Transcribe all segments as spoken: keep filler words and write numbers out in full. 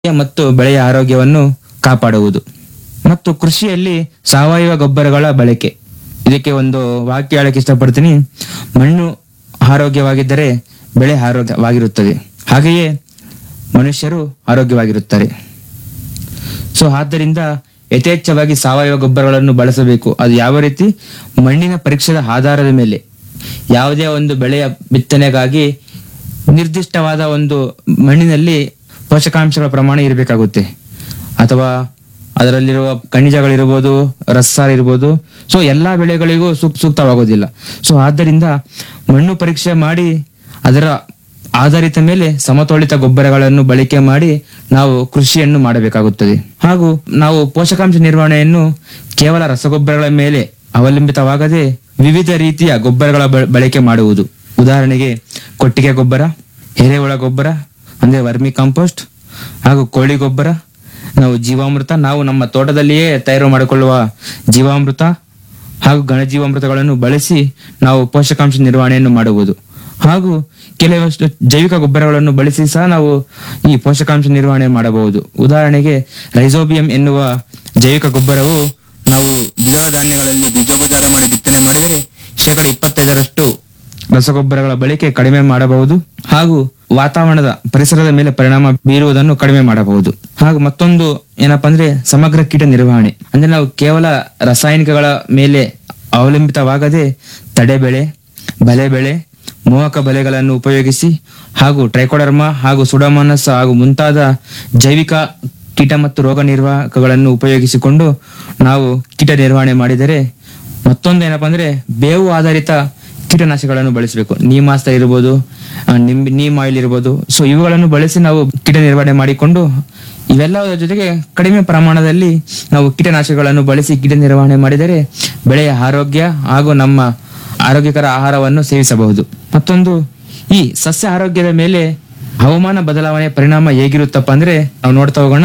ಮತ್ತು ಬೆಳೆಯ ಆರೋಗ್ಯವನ್ನು ಕಾಪಾಡುವುದು. ಮತ್ತು ಕೃಷಿಯಲ್ಲಿ ಸಾವಯವ ಗೊಬ್ಬರಗಳ ಬಳಕೆ. ಇದಕ್ಕೆ ಒಂದು ವಾಕ್ಯ ಹೇಳಕ್ಕೆ ಇಷ್ಟಪಡ್ತೀನಿ. ಮಣ್ಣು ಆರೋಗ್ಯವಾಗಿದ್ದರೆ ಬೆಳೆ ಆರೋಗ್ಯವಾಗಿರುತ್ತದೆ, ಹಾಗೆಯೇ ಮನುಷ್ಯರು ಆರೋಗ್ಯವಾಗಿರುತ್ತಾರೆ. ಸೊ ಆದ್ದರಿಂದ ಯಥೇಚ್ಛವಾಗಿ ಸಾವಯವ ಗೊಬ್ಬರಗಳನ್ನು ಬಳಸಬೇಕು. ಅದು ಯಾವ ರೀತಿ? ಮಣ್ಣಿನ ಪರೀಕ್ಷೆಯ ಆಧಾರದ ಮೇಲೆ. ಯಾವುದೇ ಒಂದು ಬೆಳೆಯ ಬಿತ್ತನೆಗಾಗಿ ನಿರ್ದಿಷ್ಟವಾದ ಒಂದು ಮಣ್ಣಿನಲ್ಲಿ ಪೋಷಕಾಂಶಗಳ ಪ್ರಮಾಣ ಇರಬೇಕಾಗುತ್ತೆ, ಅಥವಾ ಅದರಲ್ಲಿರುವ ಖನಿಜಗಳಿರ್ಬೋದು, ರಸಾರ ಇರ್ಬೋದು. ಸೊ ಎಲ್ಲಾ ಬೆಳೆಗಳಿಗೂ ಸೂಕ್ ಸೂಕ್ತವಾಗೋದಿಲ್ಲ. ಸೊ ಆದ್ದರಿಂದ ಮಣ್ಣು ಪರೀಕ್ಷೆ ಮಾಡಿ ಅದರ ಆಧಾರಿತ ಮೇಲೆ ಸಮತೋಲಿತ ಗೊಬ್ಬರಗಳನ್ನು ಬಳಕೆ ಮಾಡಿ ನಾವು ಕೃಷಿಯನ್ನು ಮಾಡಬೇಕಾಗುತ್ತದೆ. ಹಾಗೂ ನಾವು ಪೋಷಕಾಂಶ ನಿರ್ವಹಣೆಯನ್ನು ಕೇವಲ ರಸಗೊಬ್ಬರಗಳ ಮೇಲೆ ಅವಲಂಬಿತವಾಗದೆ ವಿವಿಧ ರೀತಿಯ ಗೊಬ್ಬರಗಳ ಬಳಕೆ ಮಾಡುವುದು. ಉದಾಹರಣೆಗೆ ಕೊಟ್ಟಿಗೆ ಗೊಬ್ಬರ, ಎರೆಹುಳ ಗೊಬ್ಬರ ಅಂದ್ರೆ ವರ್ಮಿ ಕಾಂಪೋಸ್ಟ್, ಹಾಗೂ ಕೋಳಿ ಗೊಬ್ಬರ, ನಾವು ಜೀವಾಮೃತ, ನಾವು ನಮ್ಮ ತೋಟದಲ್ಲಿಯೇ ತಯಾರು ಮಾಡಿಕೊಳ್ಳುವ ಜೀವಾಮೃತ ಹಾಗೂ ಘನಜೀವಾಮೃತಗಳನ್ನು ಬಳಸಿ ನಾವು ಪೋಷಕಾಂಶ ನಿರ್ವಹಣೆಯನ್ನು ಮಾಡುವುದು. ಹಾಗೂ ಕೆಲವಷ್ಟು ಜೈವಿಕ ಗೊಬ್ಬರಗಳನ್ನು ಬಳಸಿ ಸಹ ನಾವು ಈ ಪೋಷಕಾಂಶ ನಿರ್ವಹಣೆ ಮಾಡಬಹುದು. ಉದಾಹರಣೆಗೆ ರೈಸೋಬಿಯಂ ಎನ್ನುವ ಜೈವಿಕ ಗೊಬ್ಬರವು ನಾವು ದ್ವಿದಳ ಧಾನ್ಯಗಳಲ್ಲಿ ಬೀಜೋಪಚಾರ ಮಾಡಿ ಬಿತ್ತನೆ ಮಾಡಿದರೆ ಶೇಕಡ ಇಪ್ಪತ್ತೈದರಷ್ಟು ರಸಗೊಬ್ಬರಗಳ ಬಳಕೆ ಕಡಿಮೆ ಮಾಡಬಹುದು, ಹಾಗೂ ವಾತಾವರಣದ ಪರಿಸರದ ಮೇಲೆ ಪರಿಣಾಮ ಬೀರುವುದನ್ನು ಕಡಿಮೆ ಮಾಡಬಹುದು. ಹಾಗೂ ಮತ್ತೊಂದು ಏನಪ್ಪಾ ಅಂದ್ರೆ ಸಮಗ್ರ ಕೀಟ ನಿರ್ವಹಣೆ. ಅಂದ್ರೆ ನಾವು ಕೇವಲ ರಾಸಾಯನಿಕಗಳ ಮೇಲೆ ಅವಲಂಬಿತವಾಗದೆ ತಡೆ ಬೆಳೆ, ಬಲೆ ಬೆಳೆ, ಮೋಹಕ ಬಲೆಗಳನ್ನು ಉಪಯೋಗಿಸಿ ಹಾಗೂ ಟ್ರೈಕೋಡರ್ಮಾ ಹಾಗೂ ಸುಡೋಮೋನಾಸ್ ಹಾಗೂ ಮುಂತಾದ ಜೈವಿಕ ಕೀಟ ಮತ್ತು ರೋಗ ನಿರ್ವಾಹಕಗಳನ್ನು ಉಪಯೋಗಿಸಿಕೊಂಡು ನಾವು ಕೀಟ ನಿರ್ವಹಣೆ ಮಾಡಿದರೆ. ಮತ್ತೊಂದು ಏನಪ್ಪಾ ಅಂದ್ರೆ ಬೇವು ಆಧಾರಿತ ಕೀಟನಾಶಕಗಳನ್ನು ಬಳಸಬೇಕು. ನೀಮಾಸ್ತ ಇರ್ಬೋದು, ನಿಮ್ ನೀಮ್ ಆಯಿಲ್ ಇರ್ಬೋದು. ಸೊ ಇವುಗಳನ್ನು ಬಳಸಿ ನಾವು ಕೀಟ ನಿರ್ವಹಣೆ ಮಾಡಿಕೊಂಡು ಇವೆಲ್ಲದರ ಜೊತೆಗೆ ಕಡಿಮೆ ಪ್ರಮಾಣದಲ್ಲಿ ನಾವು ಕೀಟನಾಶಕಗಳನ್ನು ಬಳಸಿ ಕೀಟ ನಿರ್ವಹಣೆ ಮಾಡಿದರೆ ಬೆಳೆಯ ಆರೋಗ್ಯ ಹಾಗೂ ನಮ್ಮ ಆರೋಗ್ಯಕರ ಆಹಾರವನ್ನು ಸೇವಿಸಬಹುದು. ಮತ್ತೊಂದು, ಈ ಸಸ್ಯ ಆರೋಗ್ಯದ ಮೇಲೆ ಹವಾಮಾನ ಬದಲಾವಣೆ ಪರಿಣಾಮ ಹೇಗಿರುತ್ತಪ್ಪ ಅಂದ್ರೆ ನಾವು ನೋಡ್ತಾ ಹೋಗೋಣ.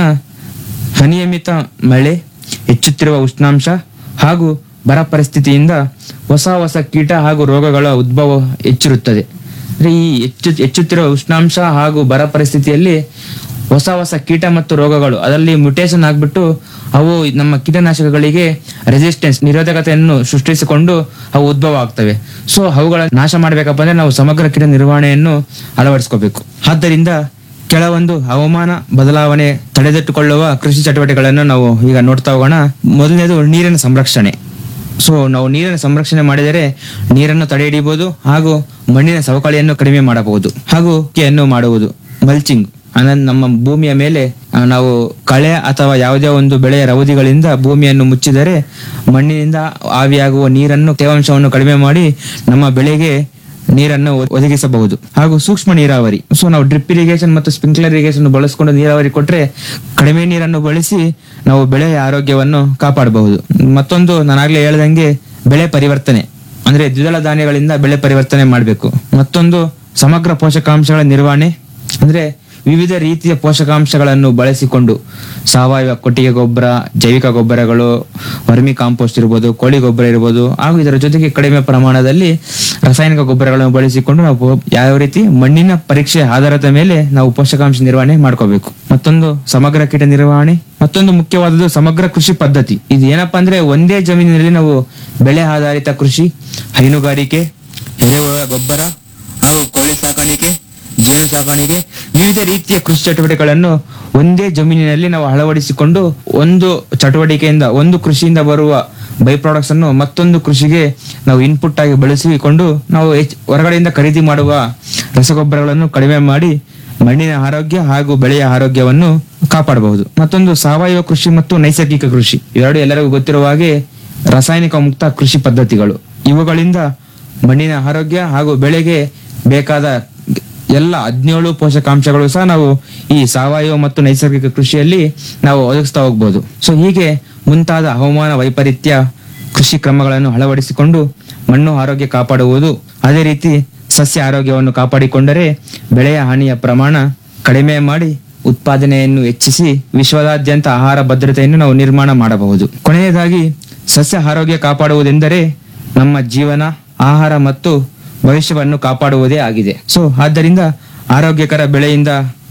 ಅನಿಯಮಿತ ಮಳೆ, ಹೆಚ್ಚುತ್ತಿರುವ ಉಷ್ಣಾಂಶ ಹಾಗೂ ಬರ ಪರಿಸ್ಥಿತಿಯಿಂದ ಹೊಸ ಹೊಸ ಕೀಟ ಹಾಗೂ ರೋಗಗಳ ಉದ್ಭವ ಹೆಚ್ಚಿರುತ್ತದೆ. ಅಂದ್ರೆ ಈ ಹೆಚ್ಚು ಹೆಚ್ಚುತ್ತಿರುವ ಉಷ್ಣಾಂಶ ಹಾಗೂ ಬರ ಪರಿಸ್ಥಿತಿಯಲ್ಲಿ ಹೊಸ ಹೊಸ ಕೀಟ ಮತ್ತು ರೋಗಗಳು ಅದರಲ್ಲಿ ಮ್ಯುಟೇಷನ್ ಆಗ್ಬಿಟ್ಟು ಅವು ನಮ್ಮ ಕೀಟನಾಶಕಗಳಿಗೆ ರೆಸಿಸ್ಟೆನ್ಸ್ ನಿರೋಧಕತೆಯನ್ನು ಸೃಷ್ಟಿಸಿಕೊಂಡು ಅವು ಉದ್ಭವ ಆಗ್ತವೆ. ಸೊ ಅವುಗಳ ನಾಶ ಮಾಡಬೇಕಪ್ಪ ಅಂದ್ರೆ ನಾವು ಸಮಗ್ರ ಕೀಟ ನಿರ್ವಹಣೆಯನ್ನು ಅಳವಡಿಸ್ಕೋಬೇಕು. ಆದ್ದರಿಂದ ಕೆಲವೊಂದು ಹವಾಮಾನ ಬದಲಾವಣೆ ತಡೆಗಟ್ಟುಕೊಳ್ಳುವ ಕೃಷಿ ಚಟುವಟಿಕೆಗಳನ್ನು ನಾವು ಈಗ ನೋಡ್ತಾ ಹೋಗೋಣ. ಮೊದಲನೇದು ನೀರಿನ ಸಂರಕ್ಷಣೆ. ಸೊ ನಾವು ನೀರಿನ ಸಂರಕ್ಷಣೆ ಮಾಡಿದರೆ ನೀರನ್ನು ತಡೆ ಹಿಡಿಯಬಹುದು ಹಾಗೂ ಮಣ್ಣಿನ ಸವಕಳಿಯನ್ನು ಕಡಿಮೆ ಮಾಡಬಹುದು. ಹಾಗೂ ಯನ್ನು ಮಾಡುವುದು ಮಲ್ಚಿಂಗ್ ಅಂದ್ರೆ ನಮ್ಮ ಭೂಮಿಯ ಮೇಲೆ ನಾವು ಕಳೆ ಅಥವಾ ಯಾವುದೇ ಒಂದು ಬೆಳೆಯ ರವದಿಗಳಿಂದ ಭೂಮಿಯನ್ನು ಮುಚ್ಚಿದರೆ ಮಣ್ಣಿನಿಂದ ಆವಿಯಾಗುವ ನೀರನ್ನು ತೇವಾಂಶವನ್ನು ಕಡಿಮೆ ಮಾಡಿ ನಮ್ಮ ಬೆಳೆಗೆ ನೀರನ್ನು ಒದಗಿಸಬಹುದು. ಹಾಗೂ ಸೂಕ್ಷ್ಮ ನೀರಾವರಿ. ಸೊ ನಾವು ಡ್ರಿಪ್ ಇರಿಗೇಷನ್ ಮತ್ತು ಸ್ಪ್ರಿಂಕ್ಲರ್ ಇರಿಗೇಷನ್ ಬಳಸಿಕೊಂಡು ನೀರಾವರಿ ಕೊಟ್ರೆ ಕಡಿಮೆ ನೀರನ್ನು ಬಳಸಿ ನಾವು ಬೆಳೆಯ ಆರೋಗ್ಯವನ್ನು ಕಾಪಾಡಬಹುದು. ಮತ್ತೊಂದು, ನಾನಾಗ್ಲೇ ಹೇಳ್ದಂಗೆ ಬೆಳೆ ಪರಿವರ್ತನೆ ಅಂದ್ರೆ ದ್ವಿದಳ ಧಾನ್ಯಗಳಿಂದ ಬೆಳೆ ಪರಿವರ್ತನೆ ಮಾಡಬೇಕು. ಮತ್ತೊಂದು ಸಮಗ್ರ ಪೋಷಕಾಂಶಗಳ ನಿರ್ವಹಣೆ ಅಂದ್ರೆ ವಿವಿಧ ರೀತಿಯ ಪೋಷಕಾಂಶಗಳನ್ನು ಬಳಸಿಕೊಂಡು ಸಾವಯವ ಕೊಟ್ಟಿಗೆ ಗೊಬ್ಬರ, ಜೈವಿಕ ಗೊಬ್ಬರಗಳು, ವರ್ಮಿ ಕಾಂಪೋಸ್ಟ್ ಇರ್ಬೋದು, ಕೋಳಿ ಗೊಬ್ಬರ ಇರ್ಬೋದು, ಹಾಗೂ ಇದರ ಜೊತೆಗೆ ಕಡಿಮೆ ಪ್ರಮಾಣದಲ್ಲಿ ರಾಸಾಯನಿಕ ಗೊಬ್ಬರಗಳನ್ನು ಬಳಸಿಕೊಂಡು ನಾವು ಯಾವ ರೀತಿ ಮಣ್ಣಿನ ಪರೀಕ್ಷೆ ಆಧಾರದ ಮೇಲೆ ನಾವು ಪೋಷಕಾಂಶ ನಿರ್ವಹಣೆ ಮಾಡ್ಕೋಬೇಕು. ಮತ್ತೊಂದು ಸಮಗ್ರ ಕೀಟ ನಿರ್ವಹಣೆ. ಮತ್ತೊಂದು ಮುಖ್ಯವಾದದ್ದು ಸಮಗ್ರ ಕೃಷಿ ಪದ್ಧತಿ. ಇದು ಏನಪ್ಪಾ ಅಂದ್ರೆ ಒಂದೇ ಜಮೀನಿನಲ್ಲಿ ನಾವು ಬೆಳೆ ಆಧಾರಿತ ಕೃಷಿ, ಹೈನುಗಾರಿಕೆ, ಎರೆಹುಳ ಗೊಬ್ಬರ ಹಾಗೂ ಕೋಳಿ ಸಾಕಾಣಿಕೆ, ಜೇನು ಸಾಕಾಣಿಕೆ, ವಿವಿಧ ರೀತಿಯ ಕೃಷಿ ಚಟುವಟಿಕೆಗಳನ್ನು ಒಂದೇ ಜಮೀನಿನಲ್ಲಿ ನಾವು ಅಳವಡಿಸಿಕೊಂಡು ಒಂದು ಚಟುವಟಿಕೆಯಿಂದ ಒಂದು ಕೃಷಿಯಿಂದ ಬರುವ ಬೈ ಪ್ರಾಡಕ್ಟ್ಸ್ ಅನ್ನು ಮತ್ತೊಂದು ಕೃಷಿಗೆ ನಾವು ಇನ್ಪುಟ್ ಆಗಿ ಬಳಸಿಕೊಂಡು ನಾವು ಹೊರಗಡೆಯಿಂದ ಖರೀದಿ ಮಾಡುವ ರಸಗೊಬ್ಬರಗಳನ್ನು ಕಡಿಮೆ ಮಾಡಿ ಮಣ್ಣಿನ ಆರೋಗ್ಯ ಹಾಗೂ ಬೆಳೆಯ ಆರೋಗ್ಯವನ್ನು ಕಾಪಾಡಬಹುದು. ಮತ್ತೊಂದು ಸಾವಯವ ಕೃಷಿ ಮತ್ತು ನೈಸರ್ಗಿಕ ಕೃಷಿ. ಇವೆರಡು ಎಲ್ಲರಿಗೂ ಗೊತ್ತಿರುವ ಹಾಗೆ ರಾಸಾಯನಿಕ ಮುಕ್ತ ಕೃಷಿ ಪದ್ಧತಿಗಳು. ಇವುಗಳಿಂದ ಮಣ್ಣಿನ ಆರೋಗ್ಯ ಹಾಗೂ ಬೆಳೆಗೆ ಬೇಕಾದ ಎಲ್ಲ ಹದಿನೇಳು ಪೋಷಕಾಂಶಗಳು ಸಹ ನಾವು ಈ ಸಾವಯವ ಮತ್ತು ನೈಸರ್ಗಿಕ ಕೃಷಿಯಲ್ಲಿ ನಾವು ಒದಗಿಸ್ತಾ ಹೋಗ್ಬೋದು. ಸೊ ಹೀಗೆ ಮುಂತಾದ ಹವಾಮಾನ ವೈಪರೀತ್ಯ ಕೃಷಿ ಕ್ರಮಗಳನ್ನು ಅಳವಡಿಸಿಕೊಂಡು ಮಣ್ಣು ಆರೋಗ್ಯ ಕಾಪಾಡುವುದು, ಅದೇ ರೀತಿ ಸಸ್ಯ ಆರೋಗ್ಯವನ್ನು ಕಾಪಾಡಿಕೊಂಡರೆ ಬೆಳೆಯ ಹಾನಿಯ ಪ್ರಮಾಣ ಕಡಿಮೆ ಮಾಡಿ ಉತ್ಪಾದನೆಯನ್ನು ಹೆಚ್ಚಿಸಿ ವಿಶ್ವದಾದ್ಯಂತ ಆಹಾರ ಭದ್ರತೆಯನ್ನು ನಾವು ನಿರ್ಮಾಣ ಮಾಡಬಹುದು. ಕೊನೆಯದಾಗಿ ಸಸ್ಯ ಆರೋಗ್ಯ ಕಾಪಾಡುವುದೆಂದರೆ ನಮ್ಮ ಜೀವನ, ಆಹಾರ ಮತ್ತು ಭವಿಷ್ಯವನ್ನು ಕಾಪಾಡುವುದೇ ಆಗಿದೆ. ಸೊ ಆದ್ದರಿಂದ ಆರೋಗ್ಯಕರ ಬೆಳೆಯಿಂದ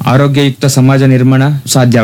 ಆರೋಗ್ಯಯುಕ್ತ ಸಮಾಜ ನಿರ್ಮಾಣ ಸಾಧ್ಯ.